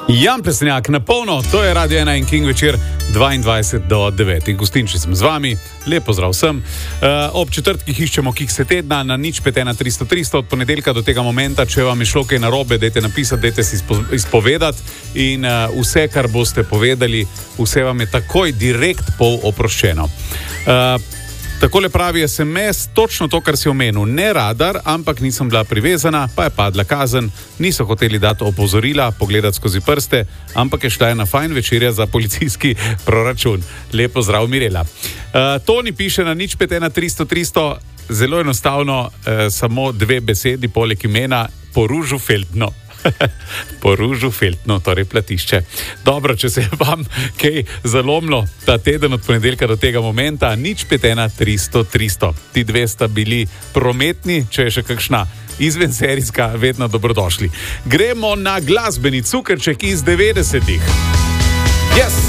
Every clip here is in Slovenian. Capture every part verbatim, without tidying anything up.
Jan Plesnjak na polno, to je Radio ena in King večer dvaindvajset do devetih. Gostinči sem z vami, lep pozdrav vsem. Uh, ob četrtkih iščemo kikse tedna na nič pet ena tristo tristo od ponedeljka do tega momenta. Če vam je šlo kaj narobe, dajte napisati, dajte si izpovedati in uh, vse, kar boste povedali, vse vam je takoj direkt pol oproščeno. Uh, Takole pravi es em es, točno to, kar si omenil, ne radar, ampak nisem bila privezana, pa je padla kazen, niso hoteli dati opozorila, pogledati skozi prste, ampak je šla ena fajn večerja za policijski proračun. Lepo zdrav, Mirela. Uh, Toni piše na nič pet ena tristo tristo, zelo enostavno, uh, samo dve besedi, poleg imena, po ružu feltno. Po ružu feltno, torej platišče. Dobro, če se je vam kaj zalomilo ta teden od ponedeljka do tega momenta, nič pet ena tristo tristo. Ti dve sta bili prometni, če je še kakšna izven serijska, vedno dobrodošli. Gremo na glasbeni cukrček iz devetdesetih. Yes!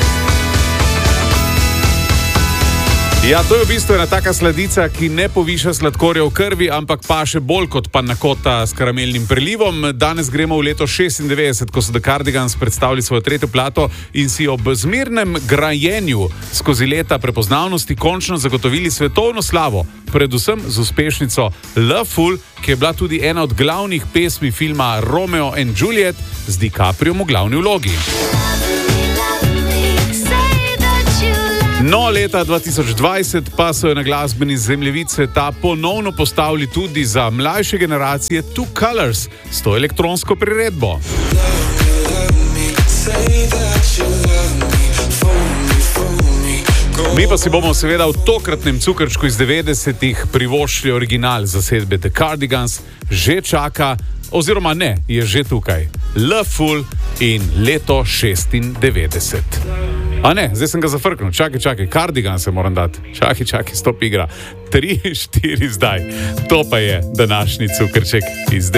Ja, to je v bistvu ena taka sladica, ki ne poviša sladkorja v krvi, ampak pa še bolj kot panna cotta s karamelnim prelivom. Danes gremo v leto šestindevetdeset, ko so The Cardigans predstavili svojo tretjo plato in si ob zmernem grajenju skozi leta prepoznavnosti končno zagotovili svetovno slavo, predvsem z uspešnico Loveful, ki je bila tudi ena od glavnih pesmi filma Romeo and Juliet z DiCapriom v glavni vlogi. No, leta dva tisoč dvajset pa so jo na glasbeni zemljevid sveta ponovno postavili tudi za mlajše generacije Two Colors s to elektronsko priredbo. Mi pa si bomo seveda v tokratnem cukrčku iz devetdesetih privoščili original zasedbe The Cardigans, že čaka, oziroma ne, je že tukaj. Loveful in leto šestindevetdeset. A ne, zdaj sem ga zafrknil. Čakaj, čakaj, Cardigan se moram dati. Čakaj, čakaj, stop igra. Tri, štiri zdaj. To pa je današnji cukrček iz devetdesetih.